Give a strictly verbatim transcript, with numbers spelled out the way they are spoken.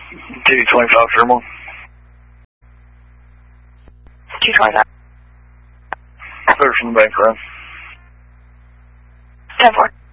T twenty-five thermal. T twenty-five. Clear from the bank run. ten four.